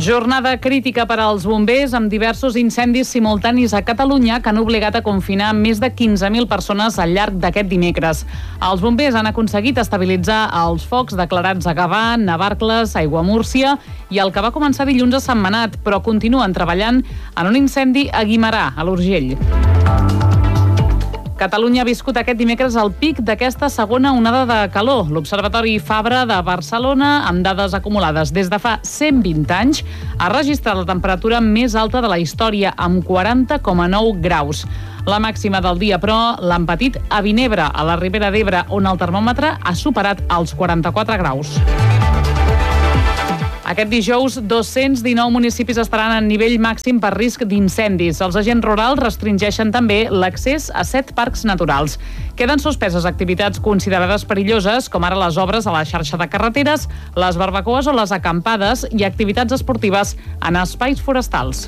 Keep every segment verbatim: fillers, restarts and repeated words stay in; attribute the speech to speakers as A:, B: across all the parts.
A: Jornada crítica per als bombers amb diversos incendis simultanis a Catalunya que han obligat a confinar més de quinze mil persones al llarg d'aquest dimecres. Els bombers han aconseguit estabilitzar els focs declarats a Gavà, Navarcles, Aiguamúrcia i el que va començar dilluns a Sentmenat, però continuen treballant en un incendi a Guimerà, a l'Urgell. Catalunya ha viscut aquest dimecres el pic d'aquesta segona onada de calor. L'Observatori Fabra de Barcelona, amb dades acumulades des de fa cent vint anys, ha registrat la temperatura més alta de la història, amb quaranta coma nou graus. La màxima del dia, però, l'han patit a Vinebre, a la Ribera d'Ebre, on el termòmetre ha superat els quaranta-quatre graus. Aquest dijous, dos-cents dinou municipis estaran en nivell màxim per risc d'incendis. Els agents rurals restringeixen també l'accés a set parcs naturals. Queden suspeses activitats considerades perilloses, com ara les obres a la xarxa de carreteres, les barbacoes o les acampades i activitats esportives en espais forestals.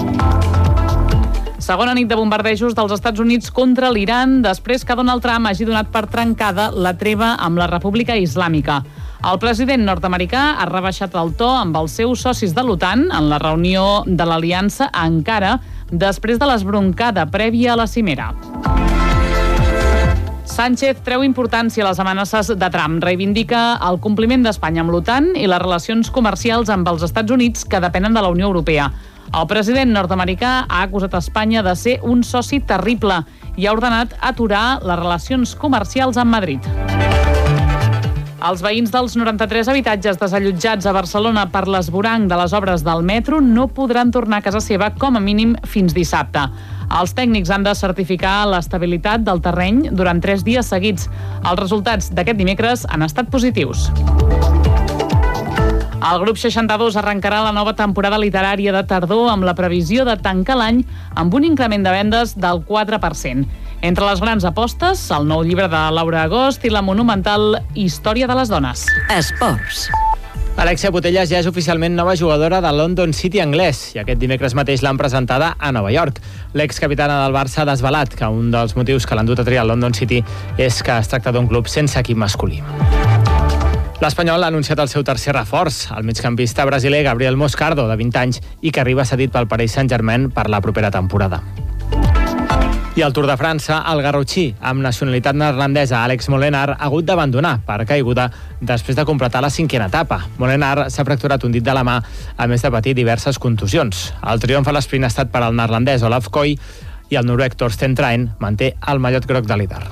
A: Segona nit de bombardejos dels Estats Units contra l'Iran després que Donald Trump hagi donat per trencada la treva amb la República Islàmica. El president nord-americà ha rebaixat el to amb els seus socis de l'OTAN en la reunió de l'Aliança a Ankara després de l'esbroncada prèvia a la cimera. Sánchez treu importància a les amenaces de Trump, reivindica el compliment d'Espanya amb l'OTAN i les relacions comercials amb els Estats Units que depenen de la Unió Europea. El president nord-americà ha acusat Espanya de ser un soci terrible i ha ordenat aturar les relacions comercials amb Madrid. Els veïns dels noranta-tres habitatges desallotjats a Barcelona per l'esvoranc de les obres del metro no podran tornar a casa seva com a mínim fins dissabte. Els tècnics han de certificar l'estabilitat del terreny durant tres dies seguits. Els resultats d'aquest dimecres han estat positius. El grup seixanta-dos arrencarà la nova temporada literària de tardor amb la previsió de tancar l'any amb un increment de vendes del quatre per cent. Entre les grans apostes, el nou llibre de Laura Agost i la monumental Història de les dones.
B: Esports.
C: Alexia Putellas ja és oficialment nova jugadora de London City anglès i aquest dimecres mateix l'han presentada a Nova York. L'excapitana del Barça ha desvelat que un dels motius que l'han dut a triar al London City és que es tracta d'un club sense equip masculí. L'Espanyol ha anunciat el seu tercer reforç, el migcampista brasiler Gabriel Moscardo, de vint anys, i que arriba cedit pel Paris Saint-Germain per la propera temporada. I al Tour de França, el garrotxí amb nacionalitat neerlandesa Alex Molenaar ha hagut d'abandonar per caiguda després de completar la cinquena etapa. Molenaar s'ha fracturat un dit de la mà, a més de patir diverses contusions. El triomf a l'esprint ha estat per al neerlandès Olaf Koy i el noruec Torsten Train manté el mallot groc de líder.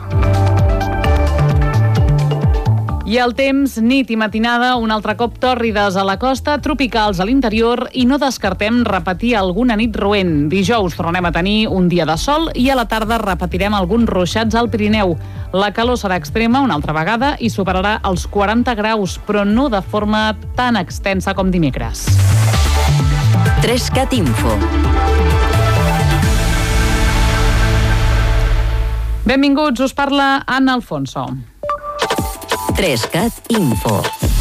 A: I el temps, nit i matinada, un altre cop tòrrides a la costa, tropicals a l'interior i no descartem repetir alguna nit roent. Dijous tornem a tenir un dia de sol i a la tarda repetirem alguns ruixats al Pirineu. La calor serà extrema una altra vegada i superarà els quaranta graus, però no de forma tan extensa com dimecres.
B: Trescat Info.
A: Benvinguts, us parla Anna Alfonso.
B: Trescat Info.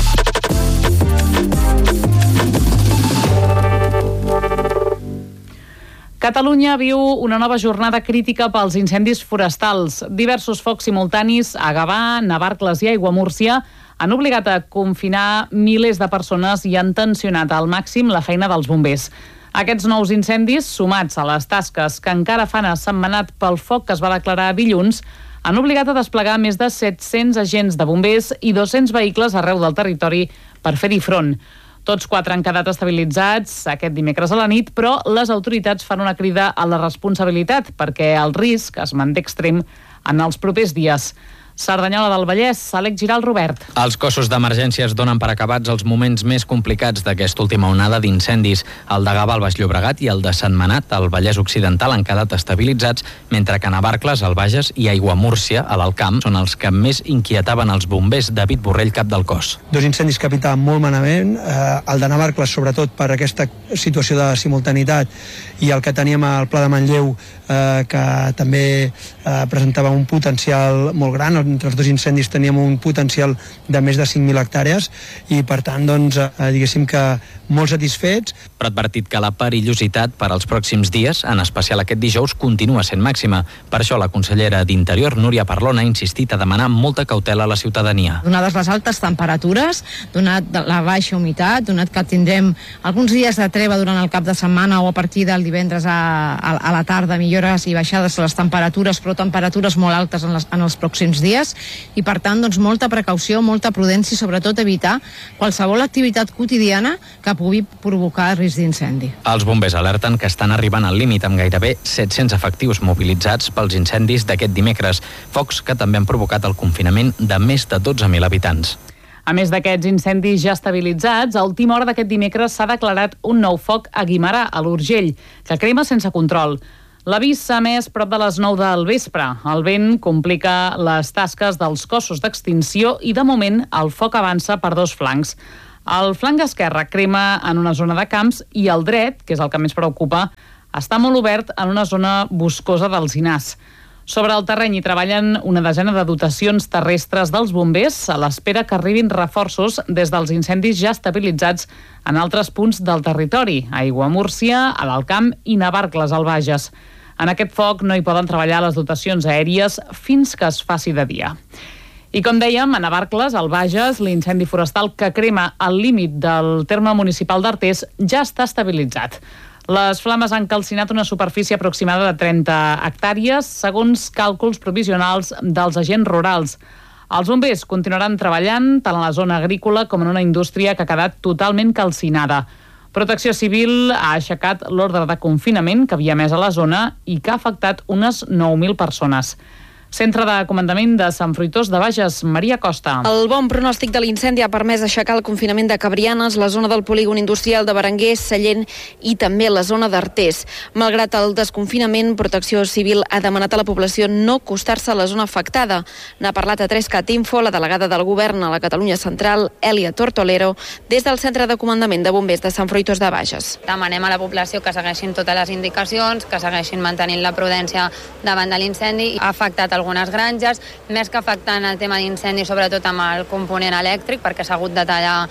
A: Catalunya viu una nova jornada crítica pels incendis forestals. Diversos focs simultanis a Gavà, Navarcles i Aiguamúrcia han obligat a confinar milers de persones i han tensionat al màxim la feina dels bombers. Aquests nous incendis, sumats a les tasques que encara fan a Sentmenat pel foc que es va declarar dilluns, han obligat a desplegar més de set-cents agents de bombers i dos-cents vehicles arreu del territori per fer-hi front. Tots quatre han quedat estabilitzats aquest dimecres a la nit, però les autoritats fan una crida a la responsabilitat perquè el risc es manté extrem en els propers dies. Cerdanyola del Vallès, Àlex Giral Robert.
D: Els cossos d'emergències donen per acabats els moments més complicats d'aquesta última onada d'incendis. El de Gavà, al Baix Llobregat, i el de Sentmenat, al Vallès Occidental, han quedat estabilitzats, mentre que Navarcles, al Bages, i Aiguamúrcia, a l'Alt Camp, són els que més inquietaven els bombers. David Borrell, cap del cos.
E: Dos incendis que pitaven molt malament, eh, el de Navarcles, sobretot per aquesta situació de simultanitat, i el que teníem al Pla de Manlleu, eh, que també eh, presentava un potencial molt gran, el entre els dos incendis teníem un potencial de més de cinc mil hectàrees i per tant, doncs, eh, diguéssim que molt satisfets.
D: Però ha advertit que la perillositat per als pròxims dies, en especial aquest dijous, continua sent màxima. Per això la consellera d'Interior, Núria Parlon, ha insistit a demanar molta cautela a la ciutadania.
B: Donades les altes temperatures, donat la baixa humitat, donat que tindrem alguns dies de treva durant el cap de setmana o a partir del divendres a, a, a la tarda, millores i baixades les temperatures, però temperatures molt altes en, les, en els pròxims dies, i per tant, doncs, molta precaució, molta prudència i sobretot evitar qualsevol activitat quotidiana que pugui provocar risc d'incendi.
D: Els bombers alerten que estan arribant al límit amb gairebé set-cents efectius mobilitzats pels incendis d'aquest dimecres, focs que també han provocat el confinament de més de dotze mil habitants.
A: A més d'aquests incendis ja estabilitzats, a última hora d'aquest dimecres s'ha declarat un nou foc a Guimerà, a l'Urgell, que crema sense control. L'avís s'ha emès prop de les nou del vespre. El vent complica les tasques dels cossos d'extinció i, de moment, el foc avança per dos flancs. El flanc esquerre crema en una zona de camps i el dret, que és el que més preocupa, està molt obert en una zona boscosa d'alzinars. Sobre el terreny hi treballen una desena de dotacions terrestres dels bombers a l'espera que arribin reforços des dels incendis ja estabilitzats en altres punts del territori, a Aiguamúrcia, a l'Alt Camp i Navarcles, al Bages. En aquest foc no hi poden treballar les dotacions aèries fins que es faci de dia. I com dèiem, a Navarcles, al Bages, l'incendi forestal que crema al límit del terme municipal d'Artés ja està estabilitzat. Les flames han calcinat una superfície aproximada de trenta hectàrees, segons càlculs provisionals dels agents rurals. Els bombers continuaran treballant tant a la zona agrícola com en una indústria que ha quedat totalment calcinada. Protecció Civil ha aixecat l'ordre de confinament que havia emès a la zona i que ha afectat unes nou mil persones. Centre de Comandament de Sant Fruitós de Bages, Maria Costa.
F: El bon pronòstic de l'incendi ha permès aixecar el confinament de Cabrianes, la zona del polígon industrial de Berenguer, Sallent i també la zona d'Artés. Malgrat el desconfinament, Protecció Civil ha demanat a la població no acostar-se a la zona afectada. N'ha parlat a tres cat info la delegada del govern a la Catalunya Central, Èlia Tortolero, des del Centre de Comandament de Bombers de Sant Fruitós de Bages.
G: Demanem a la població que segueixin totes les indicacions, que segueixin mantenint la prudència davant de l'incendi. Ha afectat algunes granges, més que afectant el tema d'incendi, sobretot amb el component elèctric, perquè s'ha hagut de tallar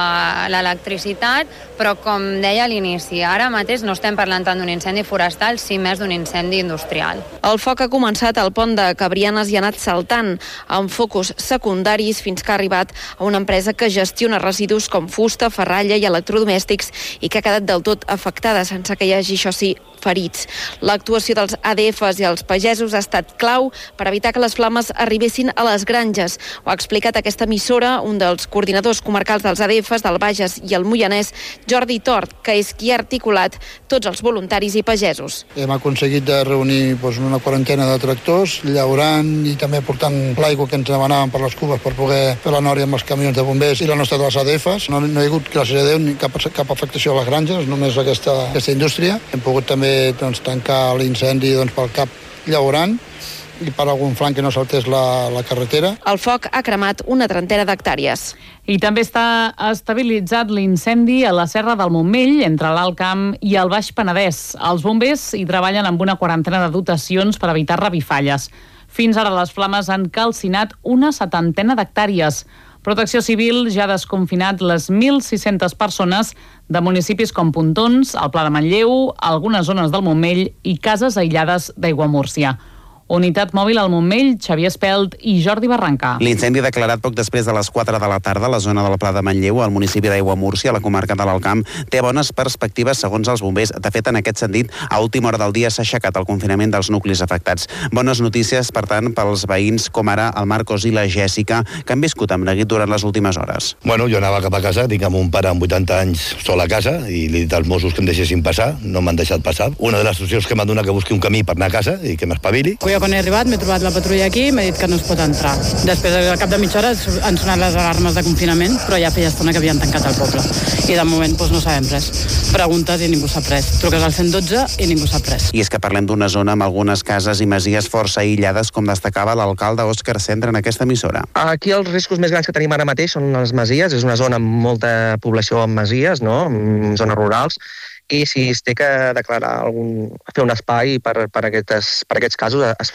G: l'electricitat, però com deia a l'inici, ara mateix no estem parlant tant d'un incendi forestal, sí més d'un incendi industrial.
F: El foc ha començat al pont de Cabrianes i ha anat saltant, amb focus secundaris fins que ha arribat a una empresa que gestiona residus com fusta, ferralla i electrodomèstics i que ha quedat del tot afectada, sense que hi hagi, això sí, ferits. L'actuació dels A D Fs i els pagesos ha estat clau per evitar que les flames arribessin a les granges. Ho ha explicat aquesta emissora un dels coordinadors comarcals dels A D Fs del Bages i el Moianès, Jordi Tort, que és qui ha articulat tots els voluntaris i pagesos.
H: Hem aconseguit de reunir doncs, una quarantena de tractors, llaurant i també portant l'aigua que ens demanaven per les cubes per poder fer la nòria amb els camions de bombers i la nostra de les A D Fs. No, no hi ha hagut, gràcies a Déu, ni cap, cap afectació a les granges, només aquesta, aquesta indústria. Hem pogut també doncs, tancar l'incendi doncs, pel cap llaurant i per algun flanc que no saltés la, la carretera.
F: El foc ha cremat una trentena d'hectàrees.
A: I també està estabilitzat l'incendi a la Serra del Montmell, entre l'Alt Camp i el Baix Penedès. Els bombers hi treballen amb una quarantena de dotacions per evitar revifalles. Fins ara les flames han calcinat una setantena d'hectàrees. Protecció Civil ja ha desconfinat les mil sis-centes persones de municipis com Pontons, el Pla de Manlleu, algunes zones del Montmell i cases aïllades d'Aiguamúrcia. Unitat mòbil al Montmell, Xavier Espelt i Jordi Barranca.
I: L'incendi declarat poc després de les quatre de la tarda a la zona del Pla de Manlleu, al municipi d'Aiguamúrcia, a la comarca de l'Alt Camp, té bones perspectives segons els bombers. De fet, en aquest sentit, a última hora del dia s'ha aixecat el confinament dels nuclis afectats. Bones notícies, per tant, pels veïns com ara el Marcos i la Jèssica, que han viscut amb neguit durant les últimes hores.
J: Bueno, jo anava cap a casa, tinc amb un pare amb vuitanta anys sol a casa i li he dit als Mossos que em deixessin passar, no m'han deixat passar. Una de les instruccions que m'han donat que busqui un camí per anar a casa i que m'espavili.
K: Quan he arribat m'he trobat la patrulla aquí i m'ha dit que no es pot entrar. Després, al cap de mitja hora, han sonat les alarmes de confinament, però ja feia estona que havien tancat el poble. I de moment doncs, no sabem res. Preguntes i ningú sap res. Truques al cent dotze i ningú sap res.
I: I és que parlem d'una zona amb algunes cases i masies força aïllades, com destacava l'alcalde Òscar Cendra en aquesta emissora.
L: Aquí els riscos més grans que tenim ara mateix són les masies. És una zona amb molta població en masies, no? En zones rurals. I si es té que declarar algun, fer un espai per, per, aquestes, per aquests casos es farà.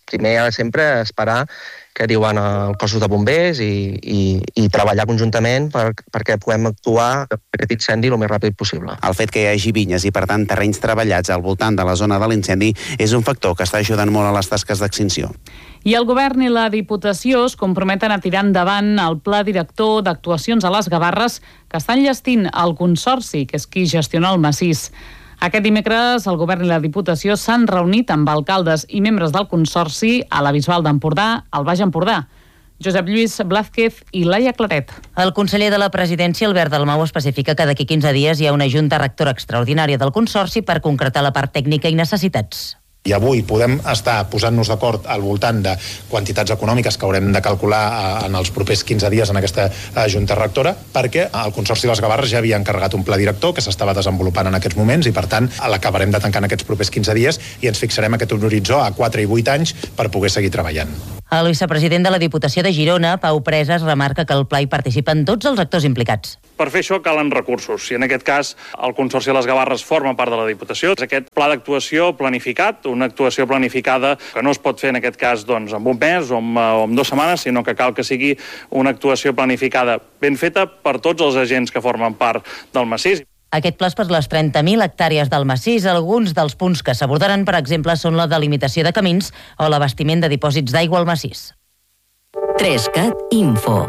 L: primer sempre esperar que diuen els cossos de bombers i, i, i treballar conjuntament per, perquè puguem actuar aquest incendi el més ràpid possible.
I: El fet que hi hagi vinyes i, per tant, terrenys treballats al voltant de la zona de l'incendi és un factor que està ajudant molt a les tasques d'extinció.
A: I el govern i la Diputació es comprometen a tirar endavant el pla director d'actuacions a les Gavarres que estan enllestint el Consorci, que és qui gestiona el massís. Aquest dimecres el govern i la Diputació s'han reunit amb alcaldes i membres del Consorci a la Bisbal d'Empordà, al Baix Empordà. Josep Lluís Blázquez i Laia Claret.
M: El conseller de la Presidència, Albert Dalmau, especifica que d'aquí quinze dies hi ha una junta rectora extraordinària del Consorci per concretar la part tècnica i necessitats.
N: I avui podem estar posant-nos d'acord al voltant de quantitats econòmiques que haurem de calcular en els propers quinze dies en aquesta junta rectora, perquè el Consorci de les Gavarres ja havia encarregat un pla director que s'estava desenvolupant en aquests moments i, per tant, l'acabarem de tancar en aquests propers quinze dies i ens fixarem aquest horitzó a quatre i vuit anys per poder seguir treballant.
M: El vicepresident de la Diputació de Girona, Pau Presas, remarca que al pla hi participen tots els actors implicats.
O: Per fer això calen recursos, i en aquest cas el Consorci de les Gavarres forma part de la Diputació. És aquest pla d'actuació planificat, una actuació planificada que no es pot fer en aquest cas doncs, en un mes o en, o en dues setmanes, sinó que cal que sigui una actuació planificada ben feta per tots els agents que formen part del massís.
M: Aquest pla és per les trenta mil hectàrees del massís. Alguns dels punts que s'abordaran, per exemple, són la delimitació de camins o l'abastiment de dipòsits d'aigua al massís.
P: Trescat Info.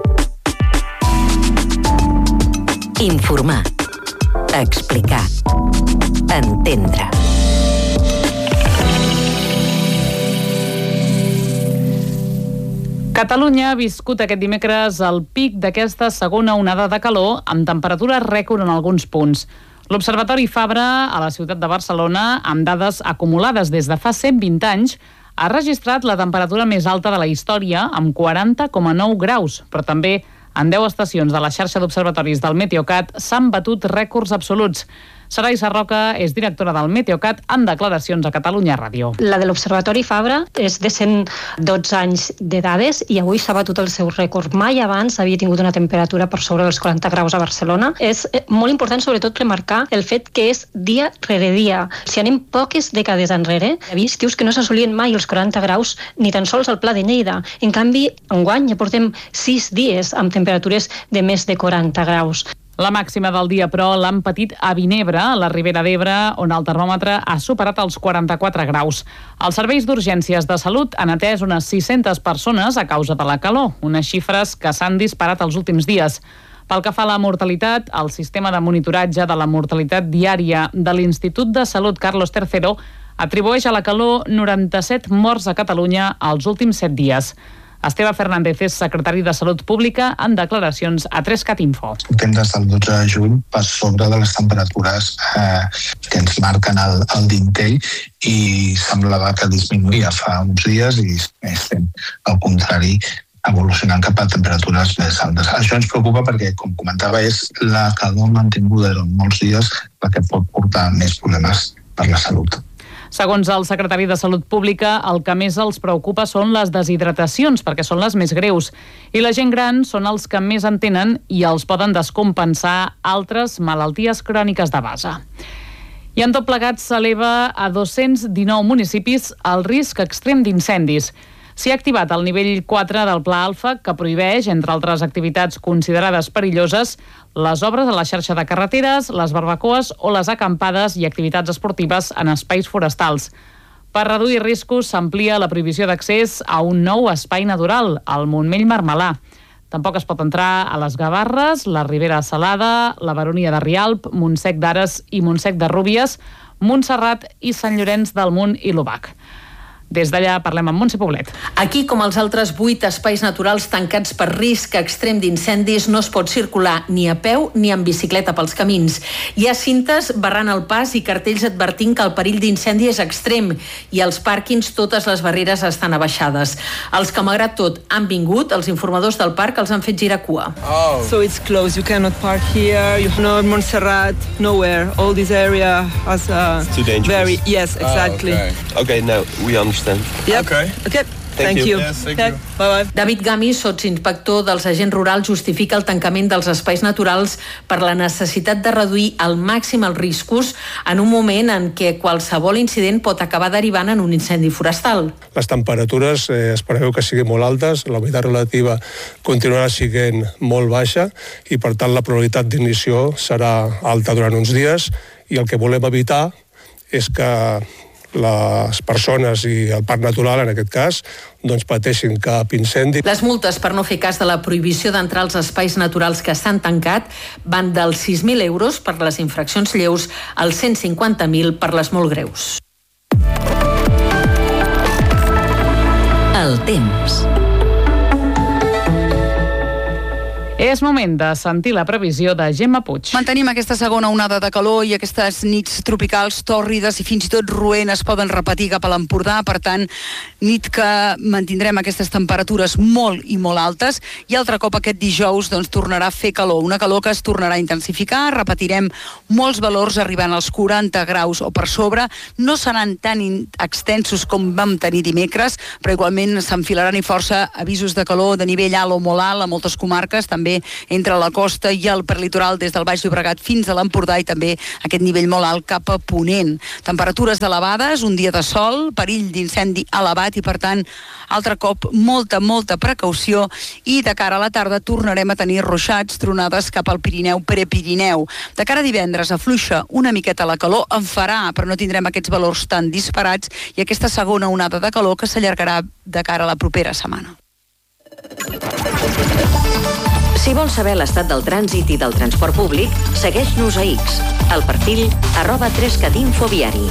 P: Informar. Explicar. Entendre.
A: Catalunya ha viscut aquest dimecres el pic d'aquesta segona onada de calor amb temperatures rècord en alguns punts. L'Observatori Fabra, a la ciutat de Barcelona, amb dades acumulades des de fa cent vint anys, ha registrat la temperatura més alta de la història, amb quaranta coma nou graus, però també en deu estacions de la xarxa d'observatoris del Meteocat s'han batut rècords absoluts. Sarai Sarroca és directora del Meteocat en declaracions a Catalunya Ràdio.
Q: La de l'Observatori Fabra és de cent dotze anys de dades i avui s'ha batut el seu rècord. Mai abans havia tingut una temperatura per sobre dels quaranta graus a Barcelona. És molt important sobretot remarcar el fet que és dia rere dia. Si anem poques dècades enrere, hi havia estius que no s'assolien mai els quaranta graus ni tan sols al Pla de Lleida. En canvi, enguany ja portem sis dies amb temperatures de més de quaranta graus.
A: La màxima del dia, però, l'han patit a Vinebre, a la Ribera d'Ebre, on el termòmetre ha superat els quaranta-quatre graus. Els serveis d'urgències de salut han atès unes sis-centes persones a causa de la calor, unes xifres que s'han disparat els últims dies. Pel que fa a la mortalitat, el sistema de monitoratge de la mortalitat diària de l'Institut de Salut Carlos tercero atribueix a la calor noranta-set morts a Catalunya els últims set dies. Esteve Fernández és secretari de Salut Pública en declaracions a Trescat Info.
R: Estem des del dotze de juny per sobre de les temperatures eh, que ens marquen el, el dintell i semblava que disminuïa fa uns dies i estem al contrari evolucionant cap a temperatures més altes. Això ens preocupa perquè, com comentava, és la calor mantinguda durant molts dies la que pot portar més problemes per la salut.
A: Segons el secretari de Salut Pública, el que més els preocupa són les deshidratacions, perquè són les més greus. I la gent gran són els que més en tenen i els poden descompensar altres malalties cròniques de base. I en tot plegat s'eleva a dos-cents dinou municipis el risc extrem d'incendis. S'hi ha activat el nivell quatre del Pla Alfa, que prohibeix, entre altres activitats considerades perilloses, les obres a la xarxa de carreteres, les barbacoes o les acampades i activitats esportives en espais forestals. Per reduir riscos s'amplia la prohibició d'accés a un nou espai natural, el Montmell Marmelà. Tampoc es pot entrar a les Gavarres, la Ribera Salada, la Baronia de Rialp, Montsec d'Ares i Montsec de Rúbies, Montserrat i Sant Llorenç del Munt i l'Obac. Des d'allà parlem amb Montse Poblet.
S: Aquí, com els altres vuit espais naturals tancats per risc extrem d'incendis, no es pot circular ni a peu ni en bicicleta pels camins. Hi ha cintes barrant el pas i cartells advertint que el perill d'incendi és extrem i als pàrquings totes les barreres estan abaixades. Els que, malgrat tot, han vingut, els informadors del parc els han fet girar cua.
T: Oh. So it's closed. You cannot park here. You no Montserrat, nowhere. All this area has a
U: too dangerous.
T: Very yes, exactly.
U: Oh, okay. Okay, now we understand.
T: Yep.
U: Okay.
T: Okay. Thank you. Yes, thank you. Bye bye.
S: David Gami, sotsinspector dels agents rurals, justifica el tancament dels espais naturals per la necessitat de reduir al màxim els riscos en un moment en què qualsevol incident pot acabar derivant en un incendi forestal.
U: Les temperatures eh, es preveu que siguin molt altes, la humitat relativa continuarà sent molt baixa i per tant la probabilitat d'ignició serà alta durant uns dies i el que volem evitar és que les persones i el parc natural, en aquest cas, doncs pateixin cap incendi.
S: Les multes per no fer cas de la prohibició d'entrar als espais naturals que s'han tancat van dels sis mil euros per les infraccions lleus als cent cinquanta mil per les molt greus.
P: El temps.
A: És moment de sentir la previsió de Gemma Puig.
V: Mantenim aquesta segona onada de calor i aquestes nits tropicals tòrrides i fins i tot roent es poden repetir cap a l'Empordà. Per tant, nit que mantindrem aquestes temperatures molt i molt altes i altre cop aquest dijous doncs, tornarà a fer calor. Una calor que es tornarà a intensificar. Repetirem molts valors arribant als quaranta graus o per sobre. No seran tan extensos com vam tenir dimecres, però igualment s'enfilaran i força avisos de calor de nivell alt o molt alt a moltes comarques, també entre la costa i el perlitoral des del Baix Llobregat fins a l'Empordà i també aquest nivell molt alt cap a Ponent. Temperatures elevades, un dia de sol, perill d'incendi elevat i per tant altre cop molta, molta precaució i de cara a la tarda tornarem a tenir ruixats, tronades cap al Pirineu, Prepirineu. De cara a divendres afluixa una miqueta la calor, en farà, però no tindrem aquests valors tan disparats i aquesta segona onada de calor que s'allargarà de cara a la propera setmana.
P: Si vols saber l'estat del trànsit i del transport públic, segueix-nos a X, al perfil arroba trescat info viari.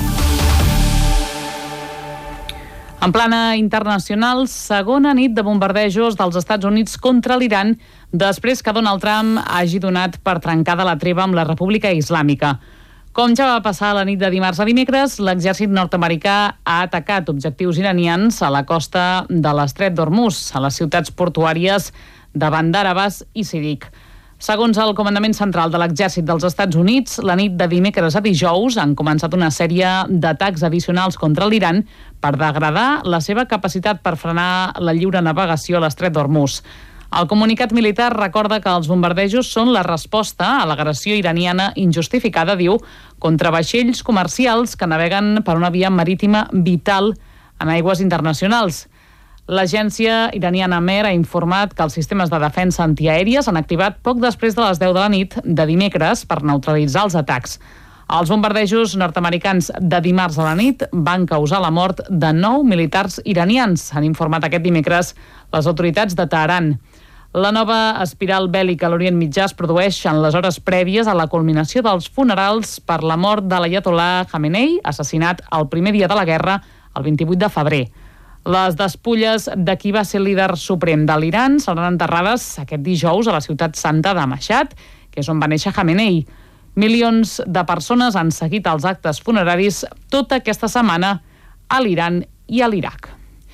A: En plana internacional, segona nit de bombardejos dels Estats Units contra l'Iran després que Donald Trump hagi donat per trencada la treva amb la República Islàmica. Com ja va passar la nit de dimarts a dimecres, l'exèrcit nord-americà ha atacat objectius iranians a la costa de l'estret d'Hormuz, a les ciutats portuàries de Bandar Abbas i Sidiq. Segons el Comandament Central de l'Exèrcit dels Estats Units, la nit de dimecres a dijous han començat una sèrie d'atacs addicionals contra l'Iran per degradar la seva capacitat per frenar la lliure navegació a l'estret d'Hormuz. El comunicat militar recorda que els bombardejos són la resposta a l'agressió iraniana injustificada, diu, contra vaixells comercials que naveguen per una via marítima vital en aigües internacionals. L'agència iraniana Mer ha informat que els sistemes de defensa antiaèries han activat poc després de les deu de la nit de dimecres per neutralitzar els atacs. Els bombardejos nord-americans de dimarts a la nit van causar la mort de nou militars iranians, han informat aquest dimecres les autoritats de Teheran. La nova espiral bèl·lica a l'Orient Mitjà es produeix en les hores prèvies a la culminació dels funerals per la mort de l'Ayatollah Khamenei, assassinat el primer dia de la guerra, el vint-i-vuit de febrer. Les despulles de qui va ser líder suprem de l'Iran seran enterrades aquest dijous a la ciutat santa de Mashhad, que és on va néixer Khamenei. Milions de persones han seguit els actes funeraris tota aquesta setmana a l'Iran i a l'Iraq.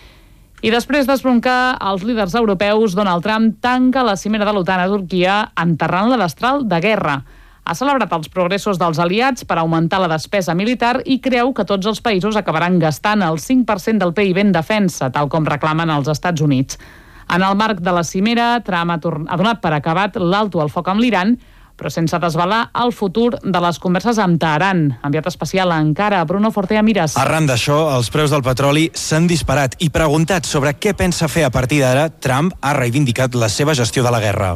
A: I després d'esbroncar els líders europeus, Donald Trump tanca la cimera de l'OTAN a Turquia enterrant la destral de guerra. Ha celebrat els progressos dels aliats per augmentar la despesa militar i creu que tots els països acabaran gastant el cinc per cent del P I B en defensa, tal com reclamen els Estats Units. En el marc de la cimera, Trump ha, ha donat per acabat l'alto al foc amb l'Iran, però sense desvelar el futur de les converses amb Teheran. Enviat especial encara a Bruno Fortea Mires.
W: Arran d'això, els preus del petroli s'han disparat i preguntat sobre què pensa fer a partir d'ara, Trump ha reivindicat la seva gestió de la guerra.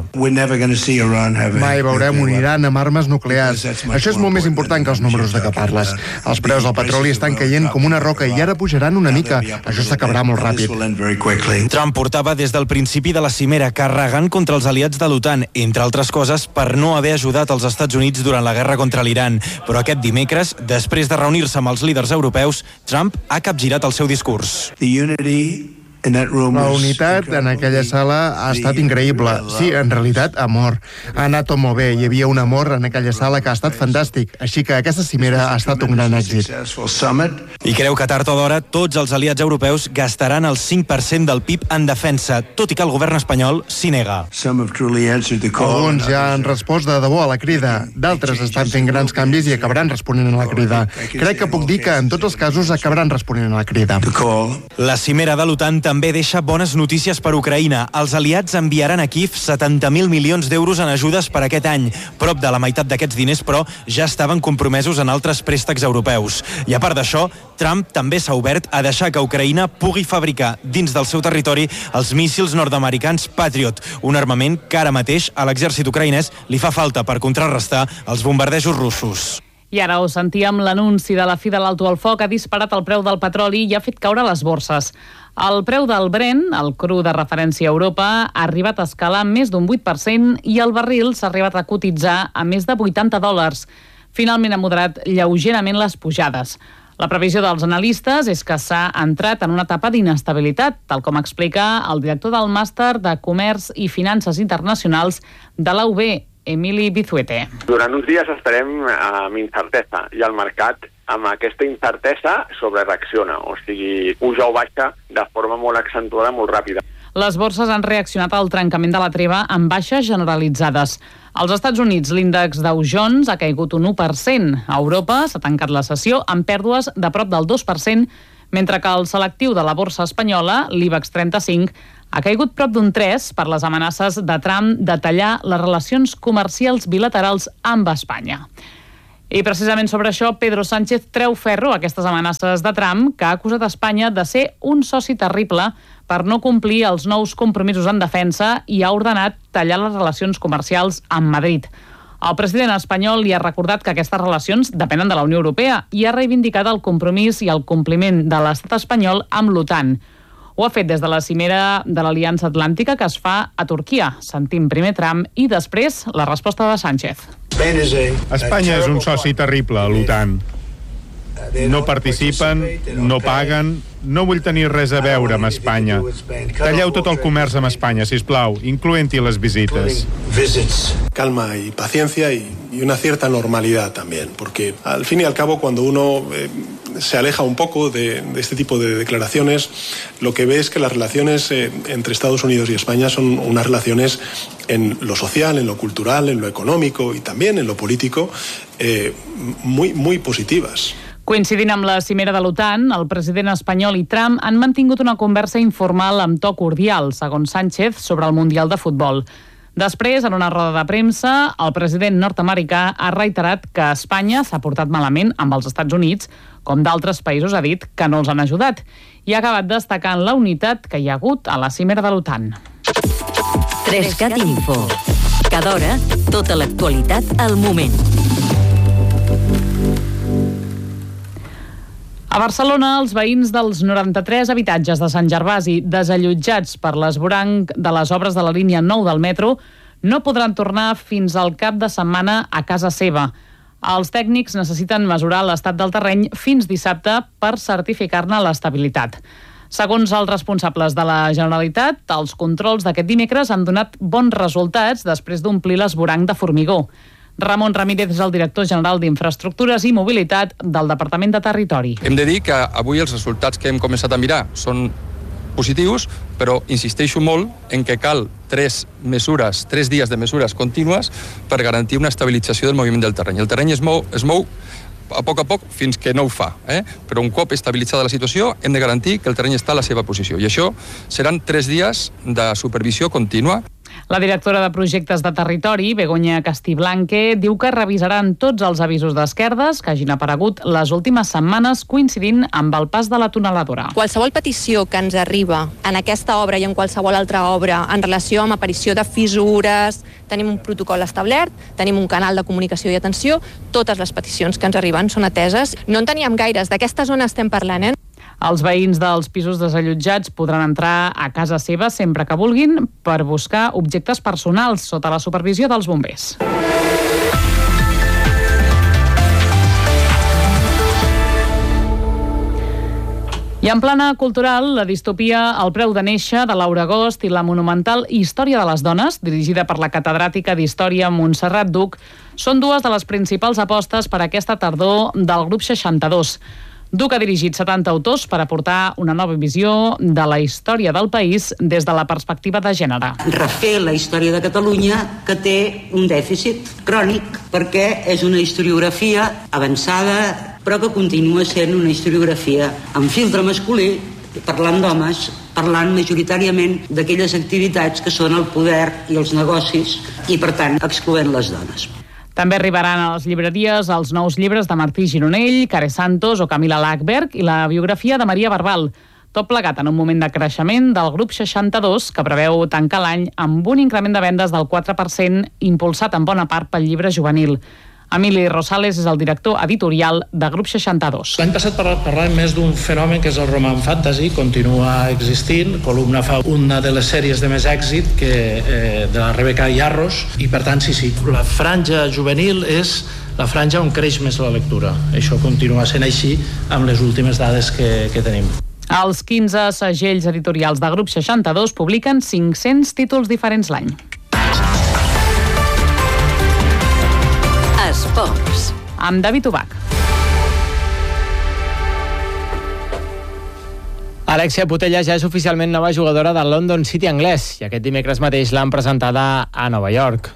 X: Mai veurem un Iran amb armes nuclears. Això és molt més important que els números de què parles. Els preus del petroli estan caient com una roca i ara pujaran una mica. Això s'acabarà molt ràpid.
W: Trump portava des del principi de la cimera carregant contra els aliats de l'OTAN, entre altres coses per no haver ajudat els Estats Units durant la guerra contra l'Iran. Però aquest dimecres, després de reunir-se amb els líders europeus, Trump ha capgirat el seu discurs.
X: La unitat en aquella sala ha estat increïble. Sí, en realitat, amor. Ha anat tot molt bé. Hi havia un amor en aquella sala que ha estat fantàstic. Així que aquesta cimera ha estat un gran èxit.
W: I creu que tard o d'hora tots els aliats europeus gastaran el cinc per cent del P I B en defensa, tot i que el govern espanyol s'hi nega.
X: Alguns ja han respost de debò a la crida. D'altres estan fent grans canvis i acabaran responent a la crida. Crec que puc dir que en tots els casos acabaran responent a la crida.
W: La cimera de l'OTAN també deixa bones notícies per Ucraïna. Els aliats enviaran a Kíev setanta mil milions d'euros en ajudes per aquest any. Prop de la meitat d'aquests diners, però, ja estaven compromesos en altres préstecs europeus. I a part d'això, Trump també s'ha obert a deixar que Ucraïna pugui fabricar dins del seu territori els míssils nord-americans Patriot, un armament que ara mateix a l'exèrcit ucraïnès li fa falta per contrarrestar els bombardejos russos.
A: I ara ho sentíem, l'anunci de la fi de l'alto al foc ha disparat el preu del petroli i ha fet caure les borses. El preu del Brent, el cru de referència a Europa, ha arribat a escalar més d'un vuit per cent i el barril s'ha arribat a cotitzar a més de vuitanta dòlars. Finalment ha moderat lleugerament les pujades. La previsió dels analistes és que s'ha entrat en una etapa d'inestabilitat, tal com explica el director del Màster de Comerç i Finances Internacionals de la U B, Emili Bizuete.
B: Durant uns dies estarem amb incertesa i el mercat amb aquesta incertesa sobrereacciona, o sigui, puja o baixa de forma molt accentuada, molt ràpida.
A: Les borses han reaccionat al trencament de la treva amb baixes generalitzades. Als Estats Units, l'índex Dow Jones ha caigut un u per cent. A Europa s'ha tancat la sessió amb pèrdues de prop del dos per cent, mentre que el selectiu de la borsa espanyola, l'IBEX trenta-cinc, ha caigut prop d'un tres per les amenaces de Trump de tallar les relacions comercials bilaterals amb Espanya. I precisament sobre això, Pedro Sánchez treu ferro a aquestes amenaces de Trump, que ha acusat Espanya de ser un soci terrible per no complir els nous compromisos en defensa i ha ordenat tallar les relacions comercials amb Madrid. El president espanyol li ha recordat que aquestes relacions depenen de la Unió Europea i ha reivindicat el compromís i el compliment de l'estat espanyol amb l'OTAN. Ho ha fet des de la cimera de l'Aliança Atlàntica que es fa a Turquia. Sentim primer Trump i després la resposta de Sánchez.
C: Espanya és un soci terrible a l'OTAN. No participen, no paguen, no vull tenir res a veure amb Espanya. Talleu tot el comerç amb Espanya, sisplau, incloent-hi les visites.
D: Calma y paciencia y, y una cierta normalidad también, porque al fin y al cabo cuando uno eh, se aleja un poco de, de este tipo de declaraciones, lo que ve es que las relaciones eh, entre Estados Unidos y España son unas relaciones en lo social, en lo cultural, en lo económico y también en lo político eh, muy, muy positivas.
A: Coincidint amb la cimera de l'OTAN, el president espanyol i Trump han mantingut una conversa informal amb to cordial, segons Sánchez, sobre el Mundial de Futbol. Després, en una roda de premsa, el president nord-americà ha reiterat que Espanya s'ha portat malament amb els Estats Units, com d'altres països ha dit que no els han ajudat, i ha acabat destacant la unitat que hi ha hagut a la cimera de l'OTAN.
P: tres cat Info. Cada hora, tota l'actualitat al moment.
A: A Barcelona, els veïns dels noranta-tres habitatges de Sant Gervasi desallotjats per l'esvoranc de les obres de la línia nou del metro no podran tornar fins al cap de setmana a casa seva. Els tècnics necessiten mesurar l'estat del terreny fins dissabte per certificar-ne l'estabilitat. Segons els responsables de la Generalitat, els controls d'aquest dimecres han donat bons resultats després d'omplir l'esvoranc de formigó. Ramon Ramírez és el director general d'Infraestructures i Mobilitat del Departament de Territori.
E: Hem de dir que avui els resultats que hem començat a mirar són positius, però insisteixo molt en que cal tres mesures, tres dies de mesures contínues per garantir una estabilització del moviment del terreny. El terreny es mou, es mou a poc a poc fins que no ho fa, eh? Però un cop estabilitzada la situació hem de garantir que el terreny està a la seva posició i això seran tres dies de supervisió contínua.
A: La directora de Projectes de Territori, Begoña Castiblanque, diu que revisaran tots els avisos d'esquerdes que hagin aparegut les últimes setmanes coincidint amb el pas de la tuneladora.
Y: Qualsevol petició que ens arriba en aquesta obra i en qualsevol altra obra en relació amb aparició de fissures, tenim un protocol establert, tenim un canal de comunicació i atenció, totes les peticions que ens arriben són ateses. No en teníem gaires, d'aquesta zona estem parlant, eh?
A: Els veïns dels pisos desallotjats podran entrar a casa seva sempre que vulguin per buscar objectes personals sota la supervisió dels bombers. I en plana cultural, la distopia El preu de néixer, de Laura Agost, i la monumental Història de les dones, dirigida per la catedràtica d'Història Montserrat Duc, són dues de les principals apostes per aquesta tardor del grup seixanta-dos. Duc ha dirigit setanta autors per aportar una nova visió de la història del país des de la perspectiva de gènere.
Z: Refer la història de Catalunya, que té un dèficit crònic, perquè és una historiografia avançada, però que continua sent una historiografia amb filtre masculí parlant d'homes, parlant majoritàriament d'aquelles activitats que són el poder i els negocis i, per tant, excloent les dones.
A: També arribaran a les llibreries els nous llibres de Martí Gironell, Care Santos o Camila Lackberg i la biografia de Maria Barbal. Tot plegat en un moment de creixement del grup seixanta-dos, que preveu tancar l'any amb un increment de vendes del quatre per cent, impulsat en bona part pel llibre juvenil. Emili Rosales és el director editorial de Grup seixanta-dos.
F: L'any passat parlàvem més d'un fenomen que és el roman fantasy, continua existint. Columna fa una de les sèries de més èxit que, eh, de la Rebeca Yarros, i per tant sí, sí, la franja juvenil és la franja on creix més la lectura. Això continua sent així amb les últimes dades que, que tenim.
A: Els quinze segells editorials de Grup seixanta-dos publiquen cinc-cents títols diferents l'any.
P: Esports.
A: Amb David Ubach.
G: Alexia Putellas ja és oficialment nova jugadora del London City anglès i aquest dimecres mateix l'han presentada a Nova York.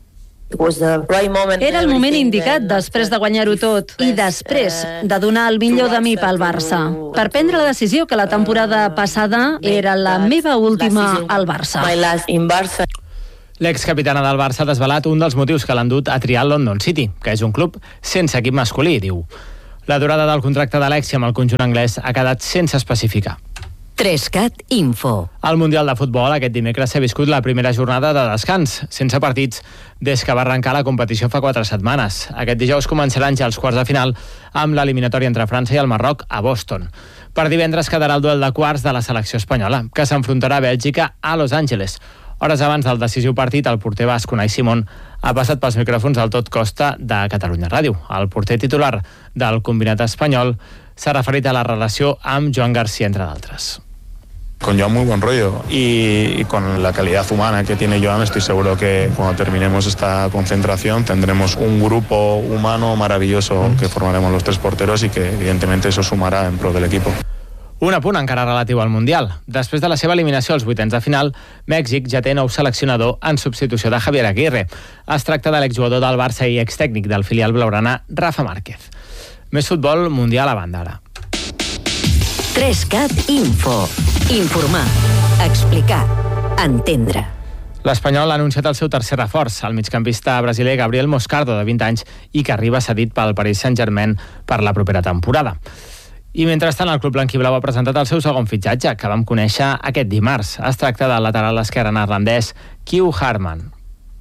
H: Era el moment indicat després de guanyar-ho tot i després de donar el millor de mi pel Barça, per prendre la decisió que la temporada passada era la meva última al Barça.
G: L'excapitana del Barça ha desvelat un dels motius que l'han dut a triar el London City, que és un club sense equip masculí, diu. La durada del contracte d'Alexia amb el conjunt anglès ha quedat sense especificar.
P: Trescat Info.
G: Al Mundial de Futbol aquest dimecres s'ha viscut la primera jornada de descans, sense partits, des que va arrencar la competició fa quatre setmanes. Aquest dijous començaran ja els quarts de final amb l'eliminatòria entre França i el Marroc a Boston. Per divendres quedarà el duel de quarts de la selecció espanyola, que s'enfrontarà a Bèlgica a Los Angeles. Hores abans del decisiu partit, el porter basc Unai Simón ha passat pels micròfons al Tot Costa de Catalunya Ràdio. El porter titular del combinat espanyol s'ha referit a la relació amb Joan García, entre d'altres.
J: Con Joan muy buen rollo y, y con la calidad humana que tiene Joan estoy seguro que cuando terminemos esta concentración tendremos un grupo humano maravilloso que formaremos los tres porteros y que evidentemente eso sumará en pro del equipo.
G: Un apunt encara relatiu al Mundial. Després de la seva eliminació als vuitens de final, Mèxic ja té nou seleccionador en substitució de Javier Aguirre. Es tracta de l'exjugador del Barça i extècnic del filial blaugrana, Rafa Márquez. Més futbol mundial a banda ara.
P: Trescat Info. Informar, explicar, entendre.
G: L'Espanyol ha anunciat el seu tercer reforç, el migcampista brasiler Gabriel Moscardo, de vint anys, i que arriba cedit pel Paris Saint-Germain per la propera temporada. I mentrestant, el club blanquiblau ha presentat el seu segon fitxatge, que vam conèixer aquest dimarts. Es tracta del lateral esquerre neerlandès Kju Harman.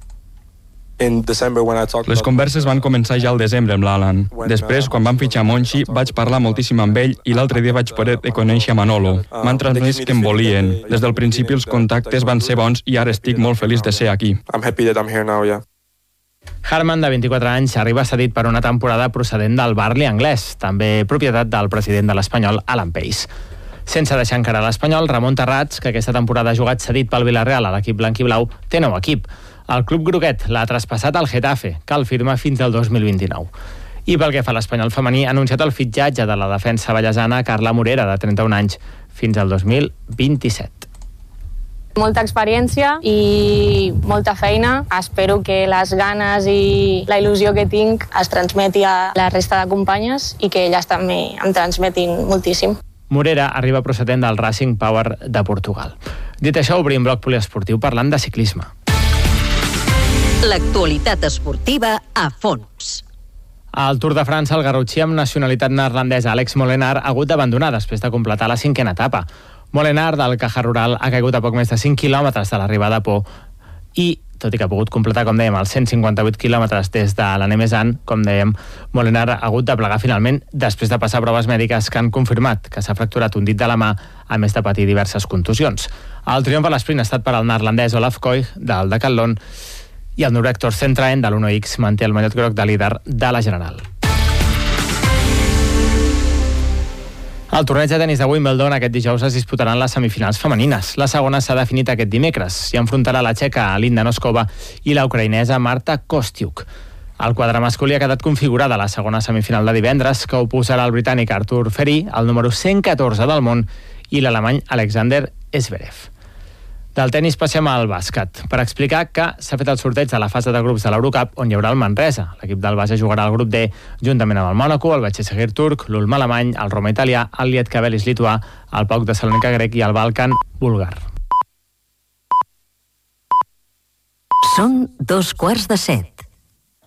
E: Les converses van començar ja al desembre amb l'Alan. Després, quan van fitxar Monchi, vaig parlar moltíssim amb ell i l'altre dia vaig poder conèixer Manolo. M'han transmès que em volien. Des del principi els contactes van ser bons i ara estic molt feliç de ser aquí.
G: Harman, de vint-i-quatre anys, arriba cedit per una temporada procedent del Burnley anglès, també propietat del president de l'Espanyol, Alan Pace. Sense deixar encara l'Espanyol, Ramon Terrats, que aquesta temporada ha jugat cedit pel Villarreal a l'equip blanquiblau, té nou equip. El club groguet l'ha traspassat al Getafe, que el firma fins al dos mil vint-i-nou. I pel que fa a l'Espanyol femení, ha anunciat el fitxatge de la defensa ballesana Carla Morera, de trenta-un anys, fins al dos mil vint-i-set.
Y: Molta experiència i molta feina. Espero que les ganes i la il·lusió que tinc es transmeti a la resta de companyes i que elles també em transmetin moltíssim.
G: Morera arriba procedent del Racing Power de Portugal. Dit això, obrim bloc poliesportiu parlant de ciclisme.
P: L'actualitat esportiva a fons.
G: Al Tour de França, el garrotxí amb nacionalitat neerlandesa Alex Molenaar ha hagut d'abandonar després de completar la cinquena etapa. Molenaar, del Caja Rural, ha caigut a poc més de cinc quilòmetres de l'arribada a Pau i, tot i que ha pogut completar, com dèiem, els cent cinquanta-vuit quilòmetres des de la Nemesan, com dèiem, Molenaar ha hagut de plegar finalment després de passar proves mèdiques que han confirmat que s'ha fracturat un dit de la mà, a més de patir diverses contusions. El triomf a l'esprint ha estat per al neerlandès Olaf Koig, del Decathlon, i el noruec Torsten Traen, de l'Uno X, manté el mallot groc de líder de la General. Al torneig de tenis de Wimbledon aquest dijous es disputaran les semifinals femenines. La segona s'ha definit aquest dimecres i enfrontarà la txeca Linda Noskova i la ucraïnesa Marta Kostiuk. El quadre masculí ha quedat configurada a la segona semifinal de divendres, que oposarà el britànic Artur Ferry, el número cent catorze del món, i l'alemany Alexander Zverev. Del tenis passem al bàsquet, per explicar que s'ha fet el sorteig de la fase de grups de l'Eurocup, on hi haurà el Manresa. L'equip del base jugarà al grup D juntament amb el Mònaco, el Başakşehir turc, l'Ulm alemany, el Roma italià, el Lietkabelis lituà, el PAOK de Salònica grec i el Balkan búlgar.
P: Són dos quarts de set.